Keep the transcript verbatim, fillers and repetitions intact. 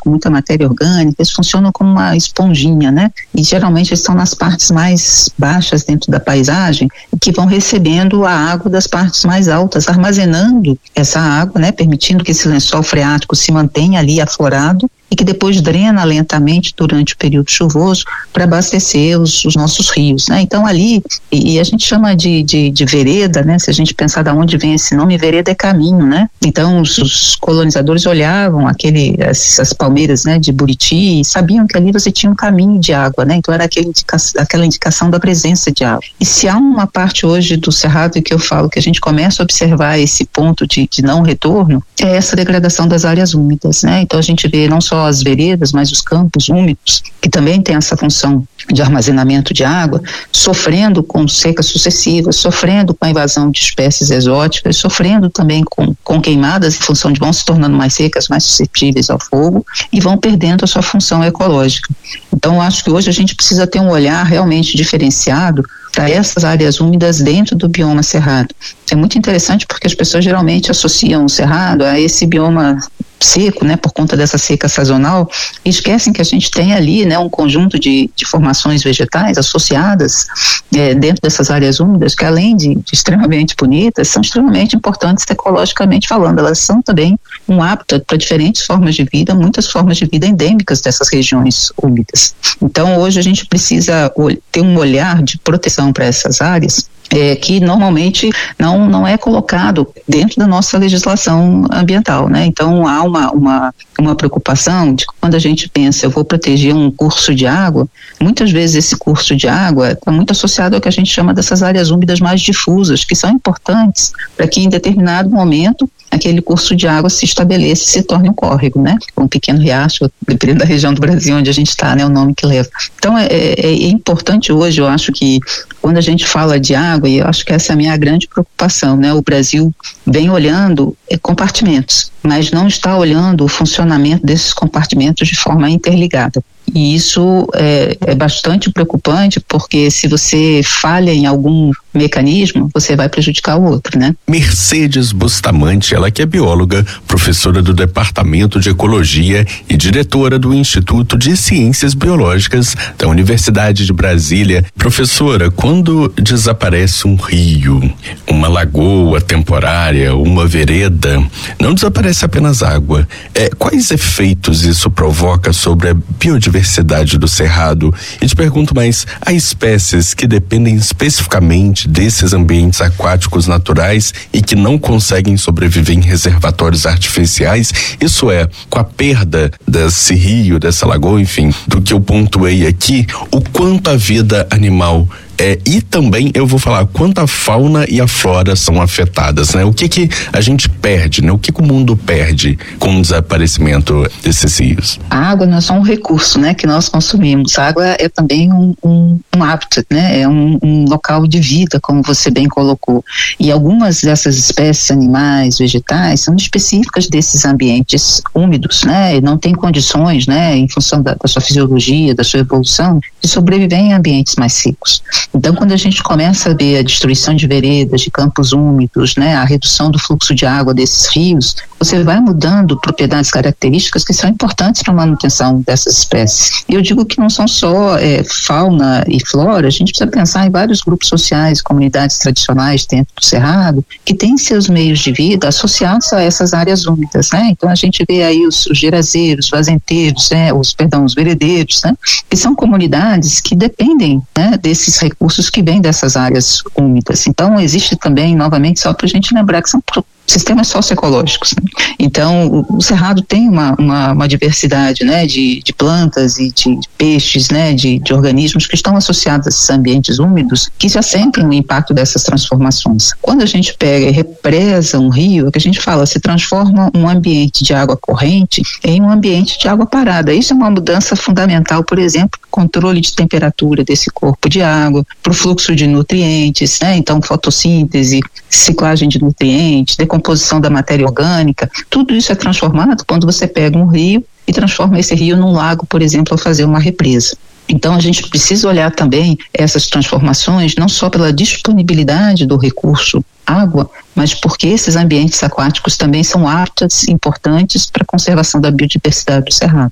com muita matéria orgânica, eles funcionam como uma esponjinha, né? E geralmente eles estão nas partes mais baixas dentro da paisagem, que vão recebendo a água das partes mais altas, armazenando essa água, né? Permitindo que esse lençol freático se mantenha ali aflorado e que depois drena lentamente durante o período chuvoso para abastecer os, os nossos rios, né? Então ali, e, e a gente chama de, de, de vereda, né? Se a gente pensar de onde vem esse nome, vereda é caminho, né? Então os, os colonizadores olhavam aquele, essas palmeiras, né, de Buriti e sabiam que ali você tinha um caminho de água, né? Então era aquele indica, aquela indicação da presença de água. E se há uma parte hoje do Cerrado que eu falo que a gente começa a observar esse ponto de, de não retorno, é essa degradação das áreas úmidas, né? Então a gente vê não só as veredas, mas os campos úmidos, que também tem essa função de armazenamento de água, sofrendo com secas sucessivas, sofrendo com a invasão de espécies exóticas, sofrendo também com, com queimadas, em função de vão se tornando mais secas, mais suscetíveis ao fogo, e vão perdendo a sua função ecológica. Então, eu acho que hoje a gente precisa ter um olhar realmente diferenciado para essas áreas úmidas dentro do bioma cerrado. Isso é muito interessante porque as pessoas geralmente associam o cerrado a esse bioma seco, né, por conta dessa seca sazonal, e esquecem que a gente tem ali, né, um conjunto de, de formações vegetais associadas é, dentro dessas áreas úmidas, que além de, de extremamente bonitas, são extremamente importantes ecologicamente falando. Elas são também um hábitat para diferentes formas de vida, muitas formas de vida endêmicas dessas regiões úmidas. Então hoje a gente precisa ter um olhar de proteção para essas áreas, É, que normalmente não, não é colocado dentro da nossa legislação ambiental, né? Então há uma, uma, uma preocupação de que quando a gente pensa, eu vou proteger um curso de água, muitas vezes esse curso de água está muito associado ao que a gente chama dessas áreas úmidas mais difusas, que são importantes para que em determinado momento aquele curso de água se estabeleça e se torne um córrego, né? Um pequeno riacho, dependendo da região do Brasil onde a gente está, né? O nome que leva. Então é, é, é importante hoje, eu acho que quando a gente fala de água, e eu acho que essa é a minha grande preocupação, né? O Brasil vem olhando é, compartimentos, mas não está olhando o funcionamento desses compartimentos de forma interligada. E isso é, é bastante preocupante, porque se você falha em algum mecanismo, você vai prejudicar o outro, né? Mercedes Bustamante, ela que é bióloga, professora do Departamento de Ecologia e diretora do Instituto de Ciências Biológicas da Universidade de Brasília. Professora, quando desaparece um rio, uma lagoa temporária, uma vereda, não desaparece apenas água. É, quais efeitos isso provoca sobre a biodiversidade do Cerrado? E te pergunto mais, há espécies que dependem especificamente desses ambientes aquáticos naturais e que não conseguem sobreviver em reservatórios artificiais? Isso é, com a perda desse rio, dessa lagoa, enfim, do que eu pontuei aqui, o quanto a vida animal É, e também eu vou falar quanto a fauna e a flora são afetadas, né? O que que a gente perde, né? O que que o mundo perde com o desaparecimento desses rios? A água não é só um recurso, né, que nós consumimos. A água é também um, um, um hábitat, né? É um, um local de vida, como você bem colocou. E algumas dessas espécies animais, vegetais, são específicas desses ambientes úmidos, né? E não têm condições, né, em função da, da sua fisiologia, da sua evolução, de sobreviver em ambientes mais secos. Então, quando a gente começa a ver a destruição de veredas, de campos úmidos, né, a redução do fluxo de água desses rios, você vai mudando propriedades características que são importantes para a manutenção dessas espécies. E eu digo que não são só é, fauna e flora, a gente precisa pensar em vários grupos sociais, comunidades tradicionais dentro do Cerrado, que têm seus meios de vida associados a essas áreas úmidas, né? Então, a gente vê aí os, os gerazeiros, vazenteiros, né, os, perdão, os veredeiros, né, que são comunidades que dependem, né, desses recursos que vêm dessas áreas úmidas. Então, existe também, novamente, só para a gente lembrar que são sistemas socioecológicos, né? Então, o, o Cerrado tem uma, uma, uma diversidade, né, de, de plantas e de, de peixes, né, de, de organismos que estão associados a esses ambientes úmidos que já sentem o impacto dessas transformações. Quando a gente pega e represa um rio, é que a gente fala, se transforma um ambiente de água corrente em um ambiente de água parada. Isso é uma mudança fundamental, por exemplo, controle de temperatura desse corpo de água, para o fluxo de nutrientes, né? Então, fotossíntese, ciclagem de nutrientes, decomposição da matéria orgânica, tudo isso é transformado quando você pega um rio e transforma esse rio num lago, por exemplo, ao fazer uma represa. Então, a gente precisa olhar também essas transformações não só pela disponibilidade do recurso água, mas porque esses ambientes aquáticos também são hábitats importantes para a conservação da biodiversidade do Cerrado.